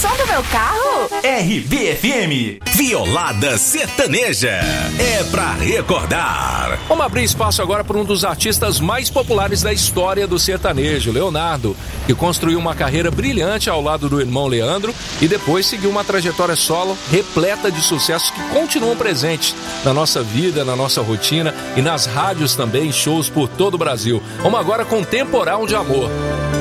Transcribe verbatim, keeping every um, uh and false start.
som do meu carro? R B F M. Violada Sertaneja. É pra recordar. Vamos abrir espaço agora para um dos artistas mais populares da história do sertanejo, Leonardo, que construiu uma carreira brilhante ao lado do irmão Leandro e depois seguiu uma trajetória solo repleta de sucessos que continuam presentes na nossa vida, na nossa rotina e nas rádios também, shows por todo o Brasil. Vamos agora com Temporal de Amor.